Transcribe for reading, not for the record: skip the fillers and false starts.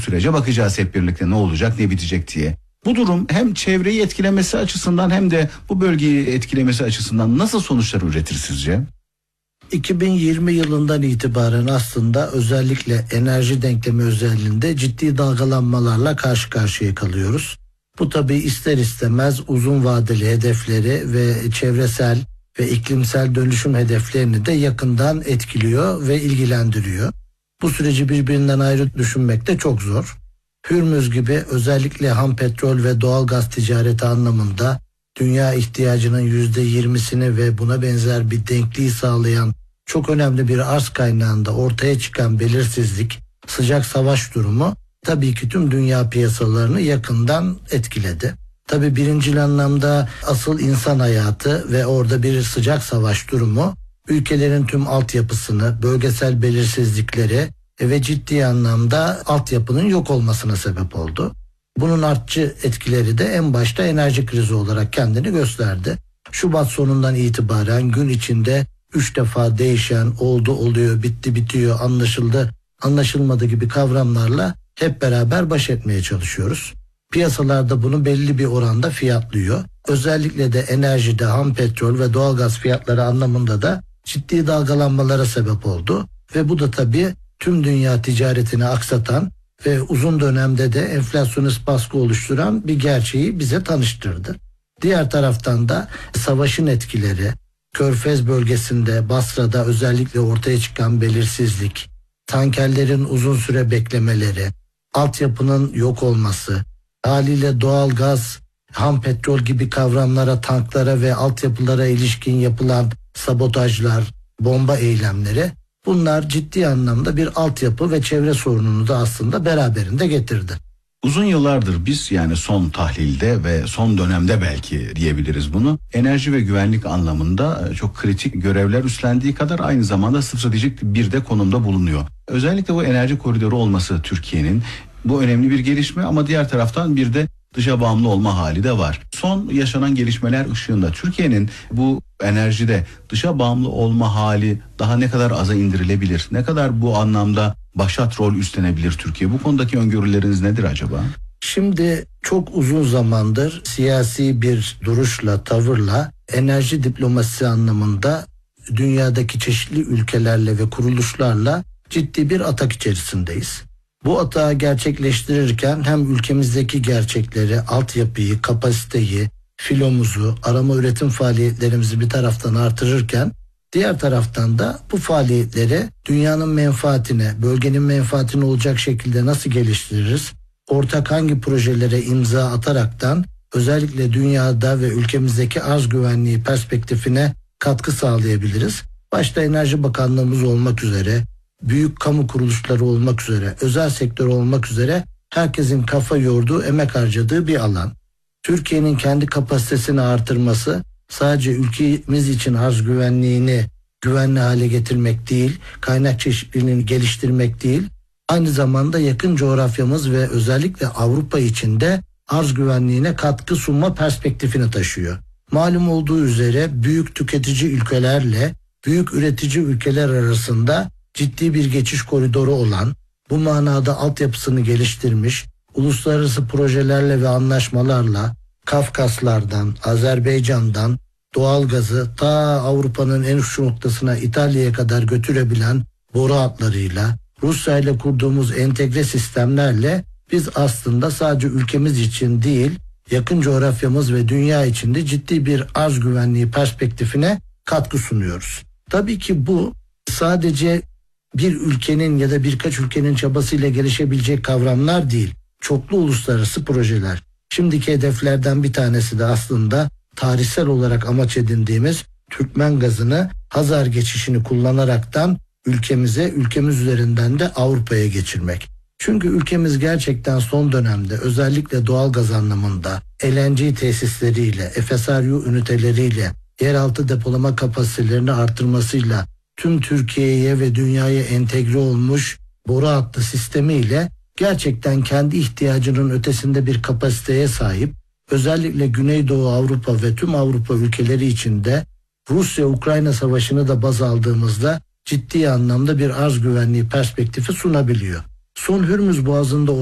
sürece bakacağız hep birlikte ne olacak ne bitecek diye. Bu durum hem çevreyi etkilemesi açısından hem de bu bölgeyi etkilemesi açısından nasıl sonuçlar üretir sizce? 2020 yılından itibaren aslında özellikle enerji denklemi özelliğinde ciddi dalgalanmalarla karşı karşıya kalıyoruz. Bu tabii ister istemez uzun vadeli hedefleri ve çevresel ve iklimsel dönüşüm hedeflerini de yakından etkiliyor ve ilgilendiriyor. Bu süreci birbirinden ayrı düşünmek de çok zor. Hürmüz gibi özellikle ham petrol ve doğal gaz ticareti anlamında dünya ihtiyacının %20'sini ve buna benzer bir denkliği sağlayan çok önemli bir arz kaynağında ortaya çıkan belirsizlik, sıcak savaş durumu tabii ki tüm dünya piyasalarını yakından etkiledi. Tabii birincil anlamda asıl insan hayatı ve orada bir sıcak savaş durumu ülkelerin tüm altyapısını, bölgesel belirsizlikleri ve ciddi anlamda altyapının yok olmasına sebep oldu. Bunun artçı etkileri de en başta enerji krizi olarak kendini gösterdi. Şubat sonundan itibaren gün içinde 3 defa değişen, oldu oluyor, bitti bitiyor, anlaşıldı, anlaşılmadı gibi kavramlarla hep beraber baş etmeye çalışıyoruz. Piyasalarda bunu belli bir oranda fiyatlıyor. Özellikle de enerjide ham petrol ve doğalgaz fiyatları anlamında da ciddi dalgalanmalara sebep oldu. Ve bu da tabii tüm dünya ticaretini aksatan ve uzun dönemde de enflasyonist baskı oluşturan bir gerçeği bize tanıştırdı. Diğer taraftan da savaşın etkileri, Körfez bölgesinde Basra'da özellikle ortaya çıkan belirsizlik, tankerlerin uzun süre beklemeleri, altyapının yok olması, haliyle doğal gaz, ham petrol gibi kavramlara, tanklara ve altyapılara ilişkin yapılan sabotajlar, bomba eylemleri, bunlar ciddi anlamda bir altyapı ve çevre sorununu da aslında beraberinde getirdi. Uzun yıllardır biz yani son tahlilde ve son dönemde belki diyebiliriz bunu. Enerji ve güvenlik anlamında çok kritik görevler üstlendiği kadar aynı zamanda stratejik bir de konumda bulunuyor. Özellikle bu enerji koridoru olması Türkiye'nin bu önemli bir gelişme ama diğer taraftan bir de dışa bağımlı olma hali de var. Son yaşanan gelişmeler ışığında Türkiye'nin bu enerjide dışa bağımlı olma hali daha ne kadar aza indirilebilir? Ne kadar bu anlamda başat rol üstlenebilir Türkiye? Bu konudaki öngörüleriniz nedir acaba? Şimdi çok uzun zamandır siyasi bir duruşla, tavırla enerji diplomasisi anlamında dünyadaki çeşitli ülkelerle ve kuruluşlarla ciddi bir atak içerisindeyiz. Bu atağı gerçekleştirirken hem ülkemizdeki gerçekleri, altyapıyı, kapasiteyi, filomuzu, arama üretim faaliyetlerimizi bir taraftan artırırken diğer taraftan da bu faaliyetleri dünyanın menfaatine, bölgenin menfaatine olacak şekilde nasıl geliştiririz? Ortak hangi projelere imza ataraktan özellikle dünyada ve ülkemizdeki arz güvenliği perspektifine katkı sağlayabiliriz? Başta Enerji Bakanlığımız olmak üzere, büyük kamu kuruluşları olmak üzere, özel sektör olmak üzere herkesin kafa yorduğu, emek harcadığı bir alan. Türkiye'nin kendi kapasitesini artırması sadece ülkemiz için arz güvenliğini güvenli hale getirmek değil, kaynak çeşitliliğini geliştirmek değil, aynı zamanda yakın coğrafyamız ve özellikle Avrupa için de arz güvenliğine katkı sunma perspektifini taşıyor. Malum olduğu üzere büyük tüketici ülkelerle büyük üretici ülkeler arasında ciddi bir geçiş koridoru olan, bu manada altyapısını geliştirmiş, uluslararası projelerle ve anlaşmalarla Kafkaslardan, Azerbaycan'dan doğalgazı ta Avrupa'nın en uç noktasına İtalya'ya kadar götürebilen boru hatlarıyla, Rusya ile kurduğumuz entegre sistemlerle biz aslında sadece ülkemiz için değil, yakın coğrafyamız ve dünya için de ciddi bir arz güvenliği perspektifine katkı sunuyoruz. Tabii ki bu sadece bir ülkenin ya da birkaç ülkenin çabasıyla gelişebilecek kavramlar değil. Çoklu uluslararası projeler. Şimdiki hedeflerden bir tanesi de aslında tarihsel olarak amaç edindiğimiz Türkmen gazını Hazar geçişini kullanaraktan ülkemize, ülkemiz üzerinden de Avrupa'ya geçirmek. Çünkü ülkemiz gerçekten son dönemde özellikle doğal gaz anlamında LNG tesisleriyle, FSRU üniteleriyle, yeraltı depolama kapasitelerini artırmasıyla tüm Türkiye'ye ve dünyaya entegre olmuş boru hattı sistemiyle gerçekten kendi ihtiyacının ötesinde bir kapasiteye sahip, özellikle Güneydoğu Avrupa ve tüm Avrupa ülkeleri içinde Rusya-Ukrayna savaşını da baz aldığımızda ciddi anlamda bir arz güvenliği perspektifi sunabiliyor. Son Hürmüz Boğazı'nda